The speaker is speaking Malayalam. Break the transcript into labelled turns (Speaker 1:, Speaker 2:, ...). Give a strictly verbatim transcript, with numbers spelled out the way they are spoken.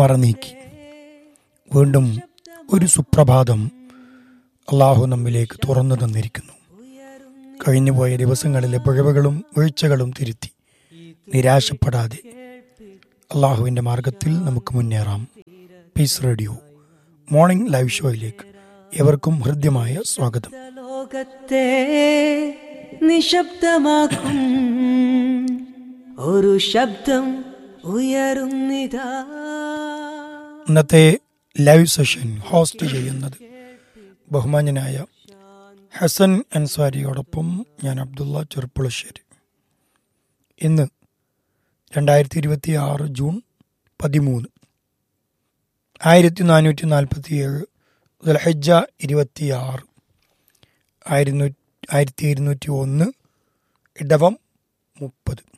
Speaker 1: മറനീക്കി വീണ്ടും ഒരു സുപ്രഭാതം അള്ളാഹു നമ്മിലേക്ക് തുറന്നു തന്നിരിക്കുന്നു. കഴിഞ്ഞുപോയ ദിവസങ്ങളിലെ പിഴവുകളും വീഴ്ചകളും തിരുത്തി നിരാശപ്പെടാതെ അള്ളാഹുവിൻ്റെ മാർഗത്തിൽ നമുക്ക് മുന്നേറാം. പീസ് റേഡിയോ മോർണിംഗ് ലൈവ് ഷോയിലേക്ക് എവർക്കും ഹൃദ്യമായ സ്വാഗതം.
Speaker 2: ലോകത്തെ നിശബ്ദമാക്കും ഒരു ശബ്ദം ഉയരുന്നിതാ.
Speaker 1: ഇന്നത്തെ ലൈവ് സെഷൻ ഹോസ്റ്റ് ചെയ്യുന്നത് ബഹുമാന്യനായ ഹസൻ അൻസാരിയോടൊപ്പം ഞാൻ അബ്ദുള്ള ചെറുപ്പുളശ്ശേരി. ഇന്ന് രണ്ടായിരത്തി ഇരുപത്തി ആറ് ജൂൺ പതിമൂന്ന് ആയിരത്തി നാനൂറ്റി നാൽപ്പത്തി ഏഴ് ദുൽഹിജ്ജ ഇരുപത്തിയാറ് ആയിരത്തി ആയിരത്തി ഇരുന്നൂറ്റി ഒന്ന് ഇടവം മുപ്പത്.